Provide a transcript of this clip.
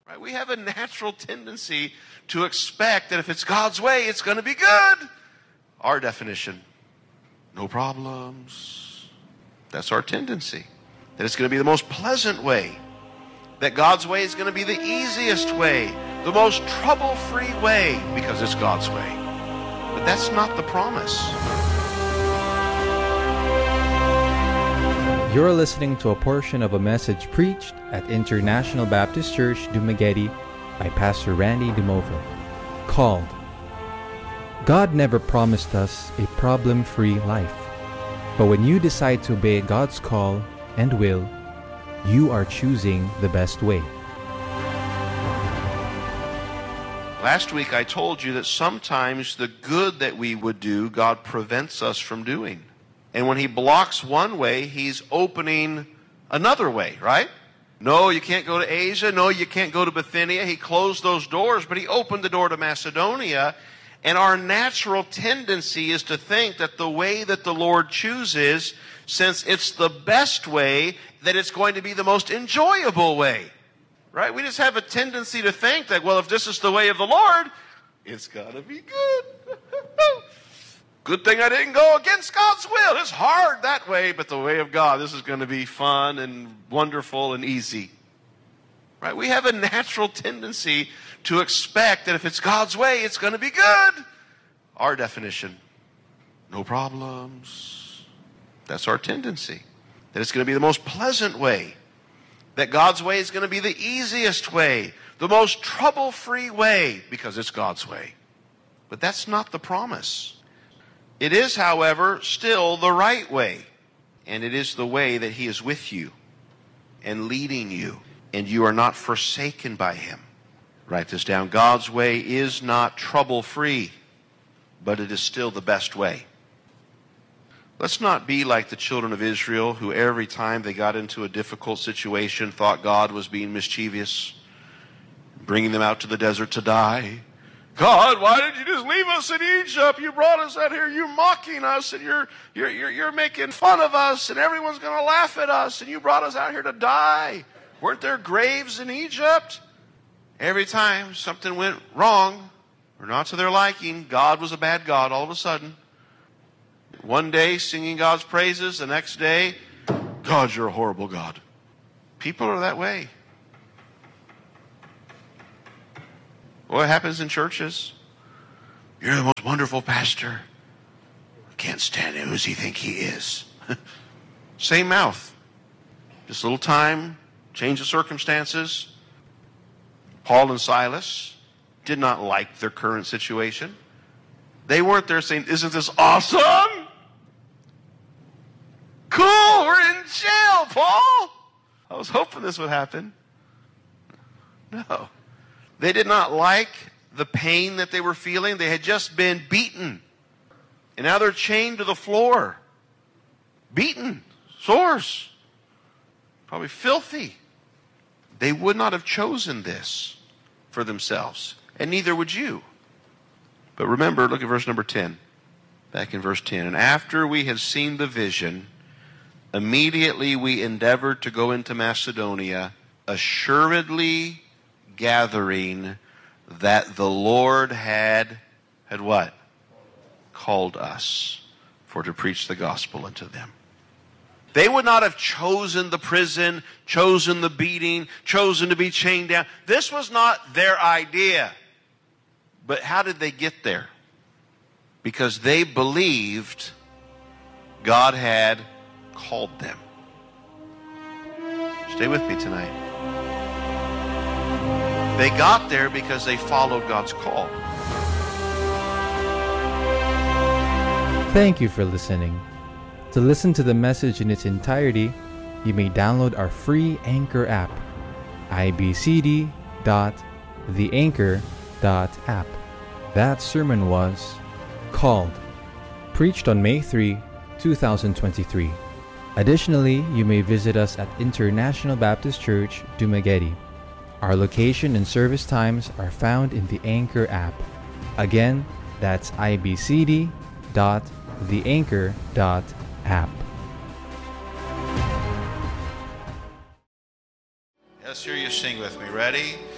Right? We have a natural tendency to expect that if it's God's way, it's going to be good. Our definition, no problems. That's our tendency. That it's going to be the most pleasant way. That God's way is going to be the easiest way, the most trouble-free way, because it's God's way. But that's not the promise. You're listening to a portion of a message preached at International Baptist Church, Dumaguete by Pastor Randy Dumovo, called God Never Promised Us a Problem-Free Life. But when you decide to obey God's call and will, you are choosing the best way. Last week I told you that sometimes the good that we would do, God prevents us from doing. And when He blocks one way, He's opening another way, right? No, you can't go to Asia. No, you can't go to Bithynia. He closed those doors, but He opened the door to Macedonia. And our natural tendency is to think that the way that the Lord chooses, since it's the best way, that it's going to be the most enjoyable way, right? We just have a tendency to think that, well, if this is the way of the Lord, it's got to be good. Good thing I didn't go against God's will. It's hard that way, but the way of God, this is going to be fun and wonderful and easy. Right? We have a natural tendency to expect that if it's God's way, it's going to be good. Our definition, no problems. That's our tendency. That it's going to be the most pleasant way. That God's way is going to be the easiest way, the most trouble-free way, because it's God's way. But that's not the promise. It is, however, still the right way. And it is the way that He is with you and leading you. And you are not forsaken by Him. Write this down. God's way is not trouble-free, but it is still the best way. Let's not be like the children of Israel, who every time they got into a difficult situation thought God was being mischievous, bringing them out to the desert to die. God, why did you just leave us in Egypt? You brought us out here. You're mocking us, and you're making fun of us, and everyone's going to laugh at us, and you brought us out here to die. Weren't there graves in Egypt? Every time something went wrong or not to their liking, God was a bad God all of a sudden. One day singing God's praises, the next day, God, you're a horrible God. People are that way. What happens in churches? You're the most wonderful pastor. Can't stand him. Who does he think he is? Same mouth. Just a little time, change of circumstances. Paul and Silas did not like their current situation. They weren't there saying, isn't this awesome? Cool, we're in jail, Paul. I was hoping this would happen. No. They did not like the pain that they were feeling. They had just been beaten. And now they're chained to the floor. Beaten. Sores. Probably filthy. They would not have chosen this for themselves. And neither would you. But remember, look at verse number 10. Back in verse 10. And after we had seen the vision, immediately we endeavored to go into Macedonia, assuredly gathering that the Lord had what? Called us for to preach the gospel unto them. They would not have chosen the prison, chosen the beating, chosen to be chained down. This was not their idea. But how did they get there? Because they believed God had called them. Stay with me tonight. They got there because they followed God's call. Thank you for listening. To listen to the message in its entirety, you may download our free Anchor app, ibcd.theanchor.app. That sermon was called, preached on May 3, 2023. Additionally, you may visit us at International Baptist Church, Dumaguete. Our location and service times are found in the Anchor app. Again, that's ibcd.theanchor.app. Let's hear you sing with me. Ready?